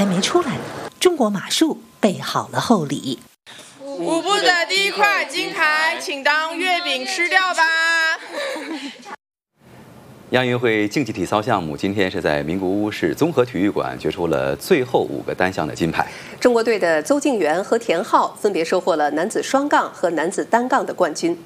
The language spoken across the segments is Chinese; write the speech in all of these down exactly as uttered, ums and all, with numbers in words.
还没出来，中国马术备好了厚礼。 舞步的第一块金牌，请当月饼吃掉吧。 亚运会竞技体操项目今天是在名古屋市综合体育馆决出了最后五个单项的金牌。 中国队的邹敬园和田浩分别收获了男子双杠和男子单杠的冠军。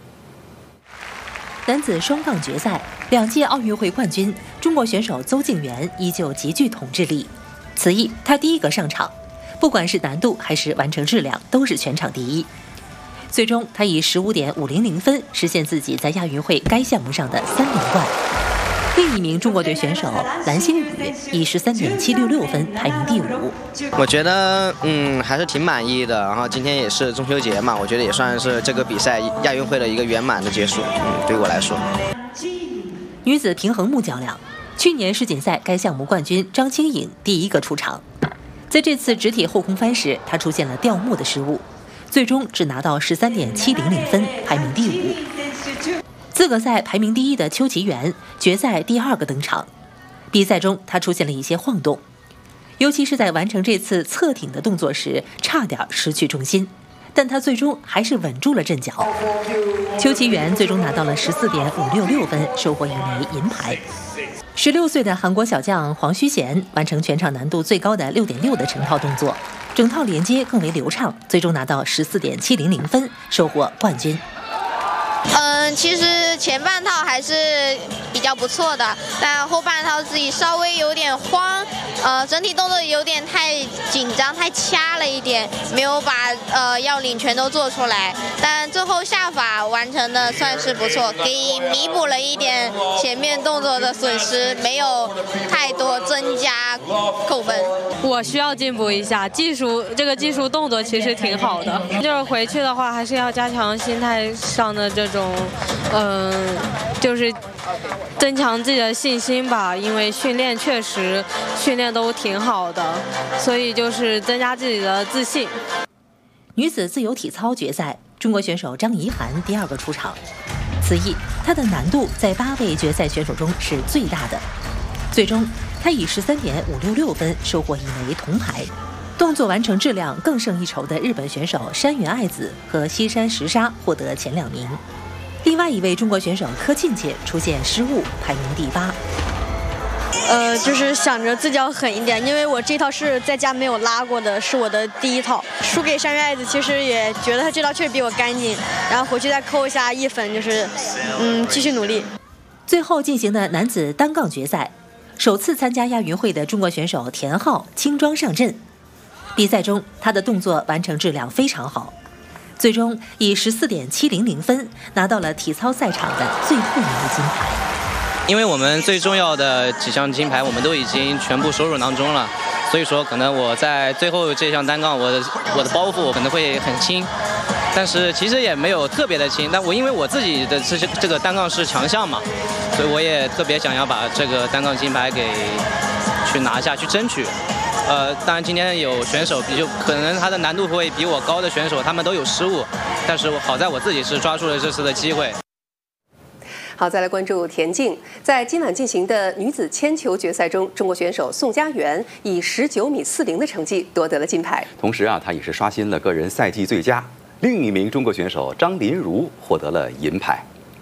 男子双杠决赛，两届奥运会冠军中国选手邹敬园依旧极具统治力。此役他第一个上场，不管是难度还是完成质量，都是全场第一。最终，他以十五点五零零分实现自己在亚运会该项目上的三连冠。另一名中国队选手蓝星宇以十三点七六六分排名第五。 我觉得嗯还是挺满意的，然后今天也是中秋节嘛，我觉得也算是这个比赛亚运会的一个圆满的结束。嗯，对我来说。 女子平衡木较量，去年世锦赛该项目冠军张清颖第一个出场，在这次直体后空翻时，她出现了吊木的失误，最终只拿到十三点七零零分，排名第五。资格赛排名第一的邱其元决赛第二个登场，比赛中他出现了一些晃动，尤其是在完成这次侧挺的动作时，差点失去重心，但他最终还是稳住了阵脚。邱其元最终拿到了十四点五六六分，收获一枚银牌。十六岁的韩国小将黄虚贤完成全场难度最高的六点六的成套动作，整套连接更为流畅，最终拿到十四点七零零分，收获冠军。 嗯，其实前半套还是比较不错的，但后半套自己稍微有点慌，呃，整体动作有点太紧张、太掐了一点，没有把呃要领全都做出来。但最后下法完成的算是不错，给弥补了一点前面动作的损失，没有太多增加扣分。 我需要进步一下，技术这个技术动作其实挺好的，就是回去的话还是要加强心态上的这种。嗯、呃，就是增强自己的信心吧，因为训练确实训练都挺好的，所以就是增加自己的自信。 女子自由体操决赛，中国选手张怡涵第二个出场，此役她的难度在八位决赛选手中是最大的，最终她以十三点五六六分收获一枚铜牌。动作完成质量更胜一筹的日本选手山原爱子和西山实沙获得前两名。另外一位中国选手柯庆姐出现失误，排名第八。 呃，就是想着自己要狠一点，因为我这套是在家没有拉过的，是我的第一套。输给山原爱子，其实也觉得她这套确实比我干净，然后回去再扣一下一分，就是嗯继续努力。 最后进行的男子单杠决赛，首次参加亚运会的中国选手田浩轻装上阵。比赛中，他的动作完成质量非常好，最终以十四点七零零分拿到了体操赛场的最后一枚金牌。 因为我们最重要的几项金牌我们都已经全部收入囊中了，所以说可能我在最后这项单杠，我的我的包袱可能会很轻，但是其实也没有特别的轻。但我因为我自己的这这个单杠是强项嘛，所以我也特别想要把这个单杠金牌给去拿下，去争取。呃，当然今天有选手比就可能他的难度会比我高的选手，他们都有失误，但是好在我自己是抓住了这次的机会。 好，再来关注田径。在今晚进行的女子铅球决赛中，中国选手宋佳媛以十九米四零的成绩夺得了金牌。 同时啊，她也是刷新了个人赛季最佳。另一名中国选手张琳如获得了银牌。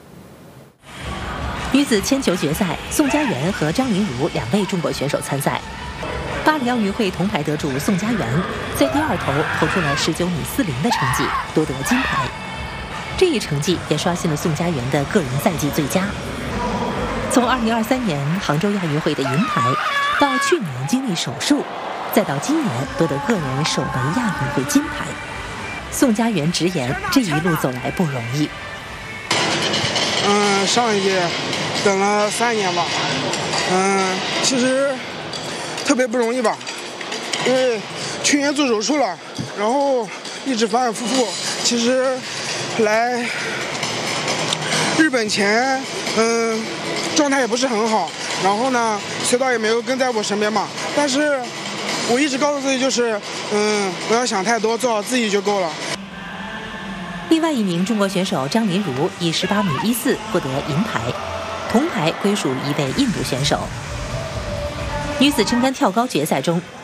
女子铅球决赛，宋佳媛和张琳如两位中国选手参赛。巴黎奥运会铜牌得主宋佳媛在第二投投出了十九米四零的成绩，夺得金牌。这一成绩也刷新了宋佳媛的个人赛季最佳。从二零二三年杭州亚运会的银牌，到去年经历手术，再到今年夺得个人首枚亚运会金牌，宋佳媛直言这一路走来不容易。 嗯，上一届等了三年吧，嗯，其实特别不容易吧，因为去年做手术了，然后一直反反复复。其实来日本前，嗯，状态也不是很好，然后呢，随导也没有跟在我身边嘛。但是我一直告诉自己，就是嗯，不要想太多，做好自己就够了。 另外一名中国选手张琳如以十八米一四获得银牌，铜牌归属一位印度选手。女子撑杆跳高决赛中，